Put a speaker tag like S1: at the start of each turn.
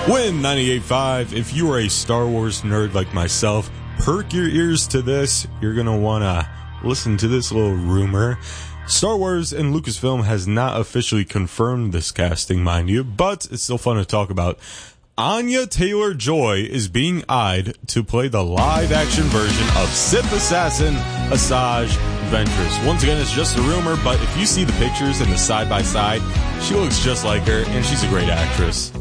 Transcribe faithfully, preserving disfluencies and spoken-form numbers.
S1: Win ninety-eight point five. If you are a Star Wars nerd like myself, perk your ears to this. You're going to want to listen to this little rumor. Star Wars and Lucasfilm has not officially confirmed this casting, mind you, but it's still fun to talk about. Anya Taylor-Joy is being eyed to play the live-action version of Sith Assassin Asajj Ventress. Once again, it's just a rumor, but if you see the pictures and the side-by-side, she looks just like her, and she's a great actress.